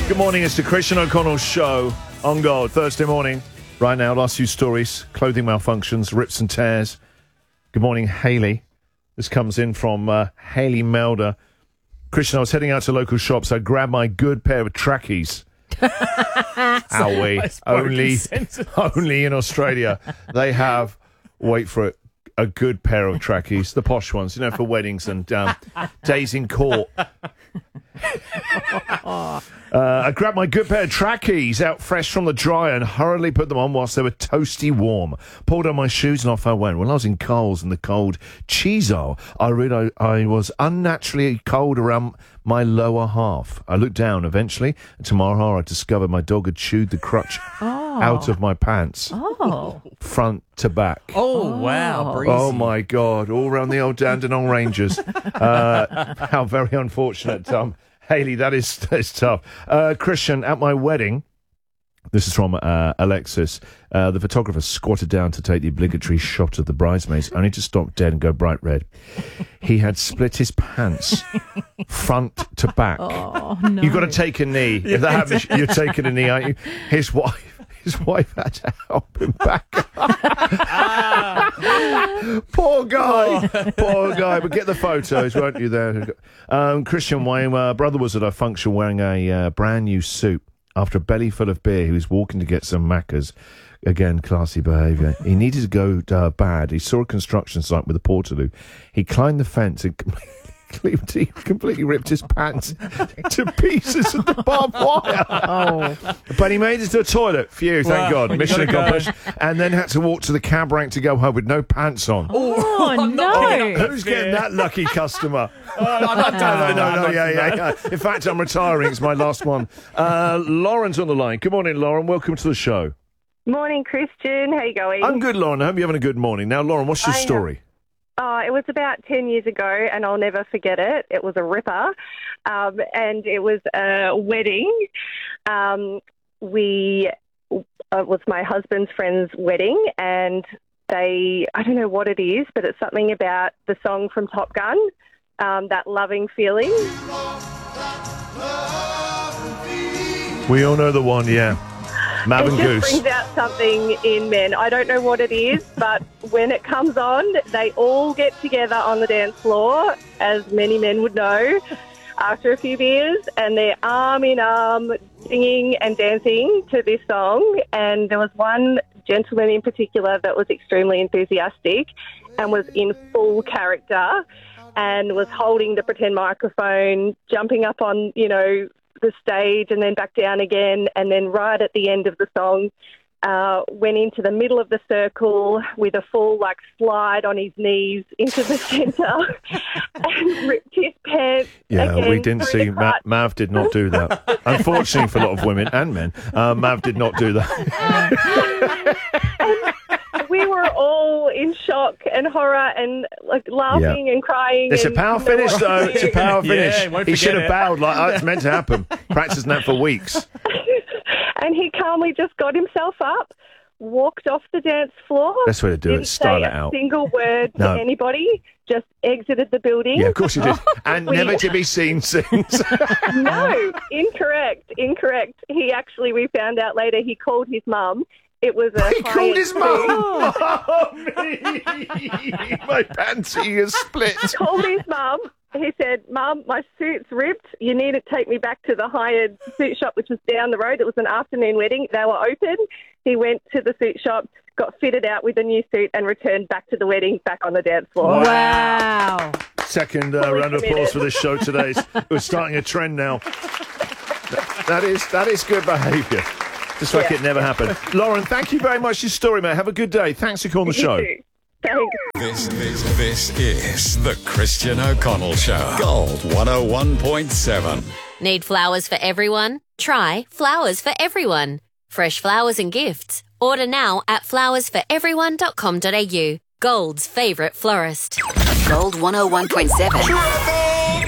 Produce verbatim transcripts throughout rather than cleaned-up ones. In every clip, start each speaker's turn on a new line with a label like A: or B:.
A: Good morning, it's the Christian O'Connell Show on Gold, Thursday morning. Right now, last few stories, clothing malfunctions, rips and tears. Good morning, Hayley. This comes in from uh, Hayley Melder. Christian, I was heading out to local shops. I grabbed my good pair of trackies. Owie. Only, only in Australia. They have, wait for it, a good pair of trackies. The posh ones, you know, for weddings and um, days in court. Uh, I grabbed my good pair of trackies out fresh from the dryer and hurriedly put them on whilst they were toasty warm. Pulled on my shoes and off I went. When I was in Coles in the cold cheese aisle, I realised I, I was unnaturally cold around my lower half. I looked down eventually, and to my horror I discovered my dog had chewed the crutch oh. out of my pants.
B: Oh.
A: Front to back.
C: Oh, wow. Breezy.
A: Oh, my God. All around the old Dandenong Rangers. Uh, how very unfortunate, Tom. Hayley, that is, that is tough. Uh, Christian, at my wedding, this is from uh, Alexis, uh, the photographer squatted down to take the obligatory shot of the bridesmaids, only to stop dead and go bright red. He had split his pants front to back.
B: Oh, no.
A: You've got to take a knee. If that happens, you're taking a knee, aren't you? His wife. His wife had to help him back up. Poor guy. Poor guy. But get the photos, won't you, there? Um, Christian, my uh, brother was at a function wearing a uh, brand new suit. After a belly full of beer, he was walking to get some Maccas. Again, classy behaviour. He needed to go uh, bad. He saw a construction site with a portaloo. He climbed the fence and... He completely ripped his pants to pieces of the barbed wire. Oh. But he made it to the toilet. Phew, thank
C: Wow,
A: God. Mission accomplished. And then had to walk to the cab rank to go home with no pants on.
B: Oh, oh no.
A: Who's getting that lucky customer?
C: Uh, I'm not
A: no, no, no, no, yeah, yeah, yeah. In fact, I'm retiring. It's my last one. Uh, Lauren's on the line. Good morning, Lauren. Welcome to the show.
D: Morning, Christian. How you going?
A: I'm good, Lauren. I hope you're having a good morning. Now, Lauren, what's your
D: I,
A: story?
D: Oh, it was about ten years ago, and I'll never forget it. It was a ripper, um, and it was a wedding. Um, we uh, it was my husband's friend's wedding, and they, I don't know what it is, but it's something about the song from Top Gun, um, that loving feeling.
A: We all know the one, yeah. Mav and
D: It just
A: Goose.
D: brings out something in men. I don't know what it is, but when it comes on, they all get together on the dance floor, as many men would know, after a few beers, and they're arm in arm singing and dancing to this song. And there was one gentleman in particular that was extremely enthusiastic and was in full character and was holding the pretend microphone, jumping up on, you know, the stage and then back down again, and then right at the end of the song uh, went into the middle of the circle with a full like slide on his knees into the centre and ripped his pants.
A: Yeah,
D: again
A: we didn't see. Ma- Mav did not do that. Unfortunately for a lot of women and men, uh, Mav did not do that.
D: We were all in shock and horror and like laughing
A: yeah.
D: and crying.
A: It's
D: and
A: a power finish, though. It's a power finish.
C: Yeah, won't
A: he should
C: forget
A: have
C: it.
A: bowed like oh, it's meant to happen. Practicing that for weeks.
D: And he calmly just got himself up, walked off the dance floor.
A: Best way to do it.
D: Didn't
A: Start
D: say
A: it out.
D: a single word
A: No.
D: to anybody. Just exited the building.
A: Yeah, of course he did. And
D: We-
A: never to be seen since.
D: No, incorrect, incorrect. He actually, we found out later, he called his mum. It was a
A: He called his mum.
D: mum.
A: Oh, me. My panty is split.
D: Called his mum. He said, Mum, my suit's ripped. You need to take me back to the hired suit shop, which was down the road. It was an afternoon wedding. They were open. He went to the suit shop, got fitted out with a new suit and returned back to the wedding, back on the dance floor.
B: Wow.
A: Second uh,
D: Fully
A: round of
D: committed.
A: applause for this show today. We're starting a trend now. That is that is good behaviour. Just like
D: Yeah.
A: it never happened. Lauren, thank you very much for your story, mate. Have a good day. Thanks for calling the show.
D: You too. Thanks.
E: This, this, this is the Christian O'Connell Show. Gold one oh one point seven.
F: Need flowers for everyone? Try Flowers for Everyone. Fresh flowers and gifts. Order now at flowers for everyone dot com dot a u. Gold's favourite florist.
G: Gold one oh one point seven.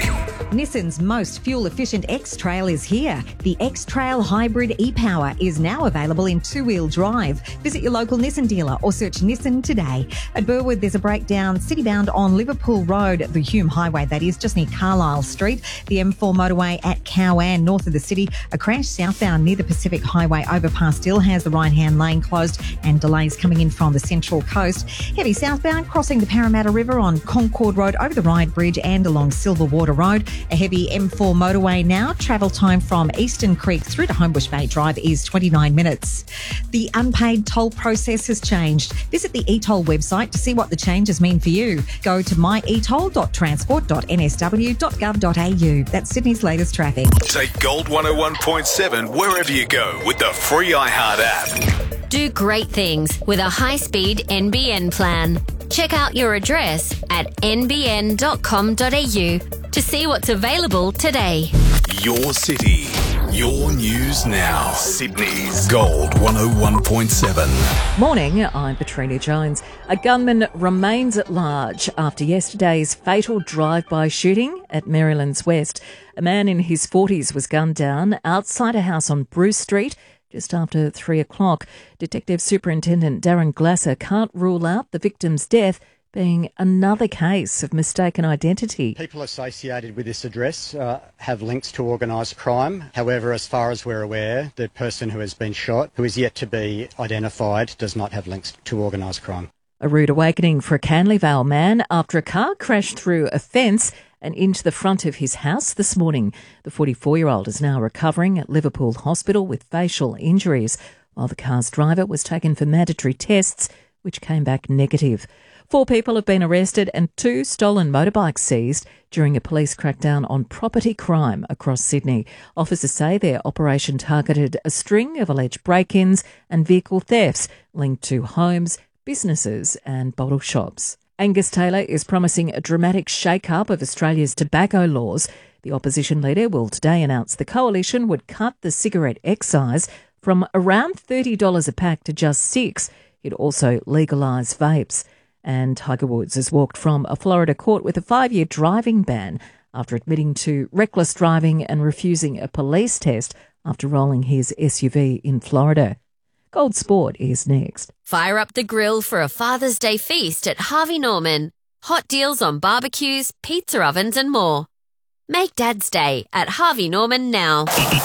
G: Nissan's most fuel-efficient X-Trail is here. The X-Trail Hybrid e-Power is now available in two-wheel drive. Visit your local Nissan dealer or search Nissan today. At Burwood, there's a breakdown citybound on Liverpool Road, the Hume Highway, that is, just near Carlisle Street. The M four motorway at Cowan, north of the city. A crash southbound near the Pacific Highway overpass still has the right-hand lane closed and delays coming in from the Central Coast. Heavy southbound crossing the Parramatta River on Concord Road over the Ryde Bridge and along Silverwater Road. A heavy M four motorway now. Travel time from Eastern Creek through to Homebush Bay Drive is twenty-nine minutes. The unpaid toll process has changed. Visit the e-toll website to see what the changes mean for you. Go to my e toll dot transport dot n s w dot gov dot a u. That's Sydney's latest traffic.
H: Take Gold one oh one point seven wherever you go with the free iHeart app.
F: Do great things with a high-speed N B N plan. Check out your address at n b n dot com dot a u to see what's available today.
H: Your city, your news now. Sydney's Gold one oh one point seven.
I: Morning, I'm Petrina Jones. A gunman remains at large after yesterday's fatal drive-by shooting at Maryland's West. A man in his forties was gunned down outside a house on Bruce Street just after three o'clock. Detective Superintendent Darren Glasser can't rule out the victim's death being another case of mistaken identity.
J: People associated with this address uh, have links to organised crime. However, as far as we're aware, the person who has been shot, who is yet to be identified, does not have links to organised crime.
I: A rude awakening for a Canley Vale man after a car crashed through a fence and into the front of his house this morning. The forty-four-year-old is now recovering at Liverpool Hospital with facial injuries, while the car's driver was taken for mandatory tests, which came back negative. Four people have been arrested and two stolen motorbikes seized during a police crackdown on property crime across Sydney. Officers say their operation targeted a string of alleged break-ins and vehicle thefts linked to homes, businesses and bottle shops. Angus Taylor is promising a dramatic shake-up of Australia's tobacco laws. The opposition leader will today announce the coalition would cut the cigarette excise from around thirty dollars a pack to just six dollars. It'd also legalise vapes. And Tiger Woods has walked from a Florida court with a five-year driving ban after admitting to reckless driving and refusing a police test after rolling his S U V in Florida. Gold Sport is next.
F: Fire up the grill for a Father's Day feast at Harvey Norman. Hot deals on barbecues, pizza ovens and more. Make Dad's Day at Harvey Norman now.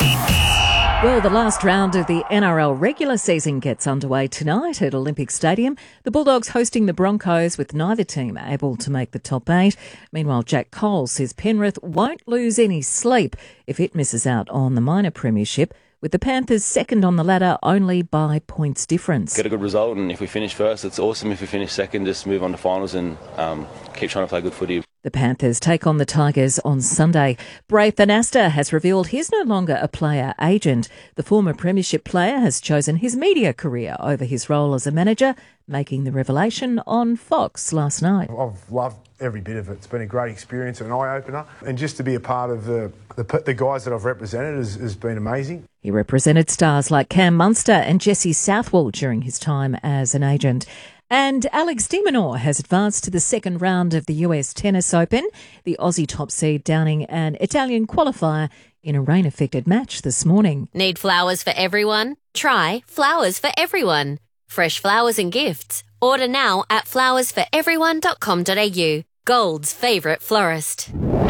I: Well, the last round of the N R L regular season gets underway tonight at Olympic Stadium. The Bulldogs hosting the Broncos, with neither team able to make the top eight. Meanwhile, Jack Cole says Penrith won't lose any sleep if it misses out on the minor premiership, with the Panthers second on the ladder only by points difference.
K: Get a good result, and if we finish first, it's awesome. If we finish second, just move on to finals and um, keep trying to play good footy.
I: The Panthers take on the Tigers on Sunday. Braith Anasta has revealed he's no longer a player agent. The former premiership player has chosen his media career over his role as a manager, making the revelation on Fox last night.
L: I've loved every bit of it. It's been a great experience, an eye-opener. And just to be a part of the, the, the guys that I've represented has, has been amazing.
I: He represented stars like Cam Munster and Jesse Southwell during his time as an agent. And Alex de Minaur has advanced to the second round of the U S Tennis Open. The Aussie top seed downing an Italian qualifier in a rain-affected match this morning.
F: Need flowers for everyone? Try Flowers for Everyone. Fresh flowers and gifts. Order now at flowers for everyone dot com dot a u. Gold's favourite florist.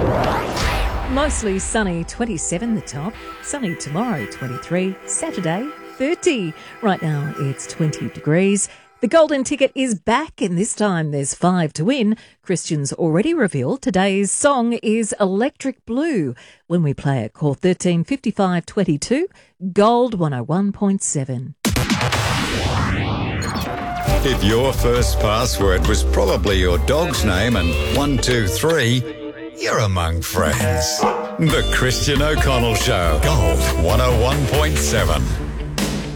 I: Mostly sunny, twenty-seven the top. Sunny tomorrow, twenty-three. Saturday, thirty. Right now it's twenty degrees. The golden ticket is back, and this time there's five to win. Christian's already revealed today's song is Electric Blue. When we play it, call thirteen fifty-five twenty-two, Gold one oh one point seven.
E: If your first password was probably your dog's name and one, two, three, you're among friends. The Christian O'Connell Show. Gold one oh one point seven.